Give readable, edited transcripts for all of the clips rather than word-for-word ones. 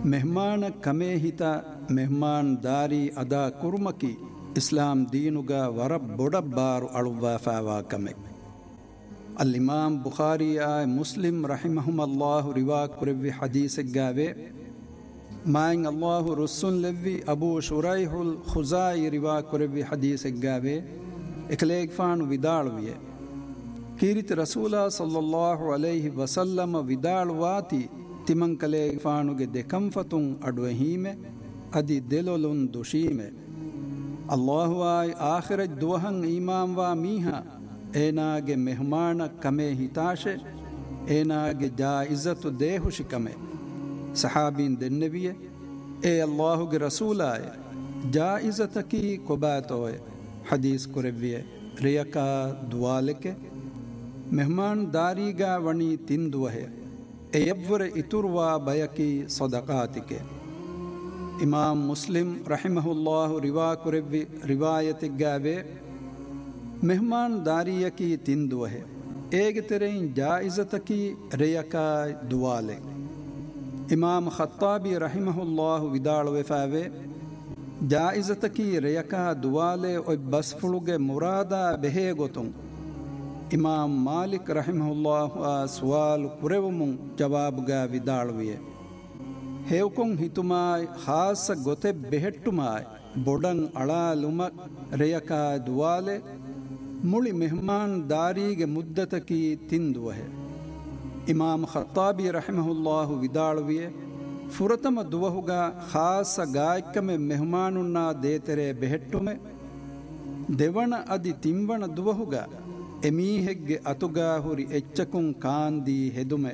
ಮೆಹಮಾನ ಕಮೇ ಹಿತ ಮೆಹಮಾನ್ ದಾರಿ ಅದಾ ಕುರ್ಮಕಿ ಇಸ್ಲಾಂ ದೀನುಗ ವರ ಬೊಡಬ್ಬಾರು ಅಳುವಾಫಾವಾ ಕಮೆ. ಅಲ್ಲಿಮಾಮ್ ಬುಖಾರಿಯ ಮುಸ್ಲಿಂ ರಹಿಮಹುಮಲ್ಲಾಹು ರಿವಾ ಕುರೆವ್ವಿ ಹದೀಸೆಗ್ಗಾವೆ ಮಾಯಿಂಗ್ ಅಲ್ಲಾಹು ರುಸ್ಸುನ್ ಲೆವ್ವಿ ಅಬೂ ಶುರೈಹುಲ್ ಖುಜಾಯಿ ರಿವಾ ಕುರೆವ್ವಿ ಹದೀಸೆಗ್ಗಾವೆ ಎಕಲೇಗ್ಫಾನು ವಿದಾಳುವಿಯೆ ಕೀರಿತ ರಸೂಲ ಸಲ್ಲಲ್ಲಾಹು ಅಲೈಹಿ ವಸಲ್ಲಮ ವಿದಾಳುವಾತಿ ತಿಮಂಕಲೇಗ್ಫಾನುಗೆ ದೆಕಂಫತುಂ ಅಡ್ವಹೀಮೆ ಅದಿ ದೆಲೊಲುನ್ ದುಶೀಮೆ ಅಲ್ಲಾಹು ಆಯ್ ಆಖಿರಜ್ ದುವಹಂ ಈಮಾಂವಾ ಮೀಹಾ ಏನಾಗೆ ಮೆಹಮಾನ ಕಮೆ ಹಿತಾಶೆ ಏನಾಗೆ ಜಾಯಿಜತು ದೇಹುಶಿ ಕಮೆ. ಸಹಾಬೀನ್ ದೆನ್ನವಿಯೆ ಏ ಅಲ್ಲಾಹುಗೆ ರಸೂಲಾಯ ಜಾಯಿಜತಕಿ ಕೊಬಾತೋಯೆ ಹದೀಸ್ ಕುರೆವ್ವಿಯೆ ರಿಯಕಾ ದುವಾಲೆಕೆ ಮೆಹಮಾನ್ ದಾರಿಗಾ ವಣಿ ತಿಂದುವಹೆ ಎಯವ್ವರೆ ಇತುರ್ವಾ ಬಯಕಿ ಸದಕಾತಿಕೆ. ಇಮಾಮ್ ಮುಸ್ಲಿಂ ರಹಿಮಹುಲ್ಲಾಹು ರಿವಾ ಕುರೆವ್ವಿ ರಿವಾಯತಿಗ್ಗಾವೆ ಮೆಹಮಾನ್ ದಾರಿಯಕಿ ತಿಂದುವಹೆ ಏಗೆ ತೆರೆಯಿನ್ ಜಾಯಿಜತಕಿ ರಿಯಕಾ ದುವಾಲೆ. ಇಮಾಮ್ ಖತ್ತಾಬಿ ರಹಿಮಹುಲ್ಲಾಹು ವಿದಾಳುವೆಫಾವೆ ಜಾಯಿಜತಕಿ ರಿಯಕಾ ದುವಾಲೆ ಒಯ್ ಬಸ್ಫುಳುಗೆ ಮುರಾದ ಬೆಹೇ ಗೊತುಂ ಇಮಾಮ್ ಮಾಲಿಕ್ ರಹಿಮಹುಲ್ಲಾಹು ಆ ಸುವಾಲು ಕುರೆವುಮುಂ ಜವಾಬುಗಾ ವಿದಾಳುವಿಯೆ ಹೇವ್ಕೊಂ ಹಿತುಮಾಯ್ ಖಾಸ ಗೊತೆ ಬೆಹೆಟ್ಟುಮಾಯ್ ಬೊಡಂ ಅಳಾಲುಮಕ್ ರೆಯಕಾ ದುವಾಲೆ ಮುಳಿ ಮೆಹಮಾನ್ ದಾರಿಗೆ ಮುದ್ದತಕಿ ತಿಂದುವಹೆ. ಇಮಾಮ್ ಖತ್ತಾಬಿ ರಹಿಮಹುಲ್ಲಾಹು ವಿದಾಳುವಿಯೆ ಫುರತಮ ದುವಹುಗ ಖಾಸ ಗಾಯ್ಕಮೆ ಮೆಹಮಾನುನ್ನ ದೇತೆರೆ ಬೆಹೆಟ್ಟುಮೆ ದೆವಣ ಅದಿ ತಿಂವಣ ದುವಹುಗ ಎಮೀಹೆಗ್ಗೆ ಅತುಗಾ ಹುರಿ ಎಚ್ಚಕುಂ ಕಾಂದಿ ಹೆದುಮೆ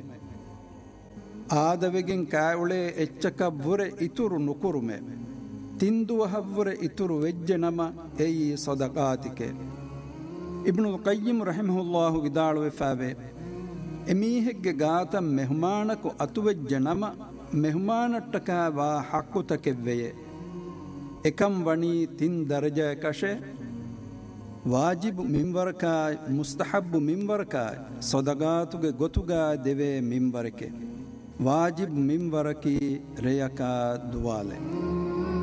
ಆದವೆಗೆಂ ಕಾಯುಳೆ ಎಚ್ಚಕವ್ವುರೆ ಇತುರು ನುಕುರುಮೆ ತಿಂದುವಹವ್ವುರೆ ಇತುರು ವೆಜ್ಜೆ ನಮ ಎಯಿ ಸದಕಾತಿಕೆ. ಇಬ್ನುಲ್ ಕಯ್ಯಿಮ್ ರಹಿಮಹುಲ್ಲಾಹು ವಿದಾಳುವೆಫಾವೆ ಎಮೀಹೆಗ್ಗೆ ಗಾತ ಮೆಹಮಾನಕು ಅತುವೆಜ್ಜೆ ನಮ ಮೆಹಮಾನಟ್ಟಕ ವಾ ಹಕ್ಕುತಕೆವ್ವೆಯೆ ಎಕಂ ವಣಿ ತಿನ್ ದರ್ಜ ಕಶೆ ವಾಜಿಬ್ ಮಿಂವರಕಾಯ್ ಮುಸ್ತಹಬ್ಬು ಮಿಂವರಕಾಯ್ ಸದಗಾತುಗೆ ಗೊತುಗಾ ದೆವೆ ಮಿಂವರಕೆ ವಾಜಿಬ್ ಮಿಂವರಕಿ ರೆಯಕಾ ದುವಾಲೆ.